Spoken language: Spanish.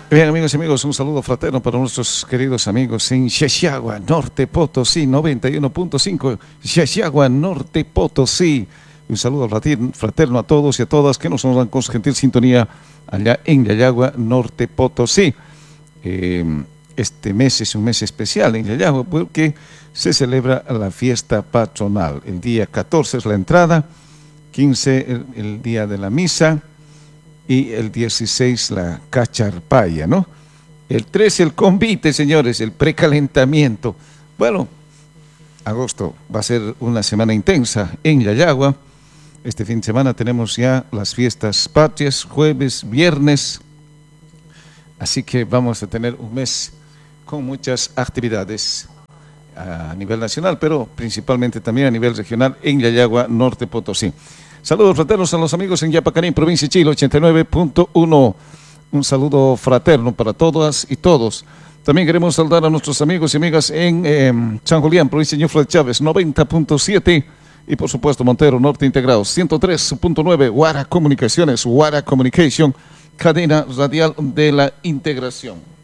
Bien, amigos y amigos, un saludo fraterno para nuestros queridos amigos en Xaxagua, Norte Potosí, 91.5, Xaxagua, Norte Potosí. Un saludo fraterno a todos y a todas que nos honran con su gentil sintonía allá en Yayagua, Norte Potosí. Este mes es un mes especial en Yayagua porque se celebra la fiesta patronal. El día 14 es la entrada, 15 el día de la misa, y el 16 la cacharpaya, ¿no? El 13 el convite, señores, el precalentamiento. Bueno, agosto va a ser una semana intensa en Yayagua. Este fin de semana tenemos ya las fiestas patrias, jueves, viernes. Así que vamos a tener un mes con muchas actividades a nivel nacional, pero principalmente también a nivel regional en Yayagua, Norte Potosí. Saludos fraternos a los amigos en Yapacarín, provincia de Chile, 89.1. Un saludo fraterno para todas y todos. También queremos saludar a nuestros amigos y amigas en San Julián, provincia de Ñufla de Chávez, 90.7. Y por supuesto Montero Norte Integrado, 103.9. Guara Comunicaciones, Guara Communication, cadena radial de la integración.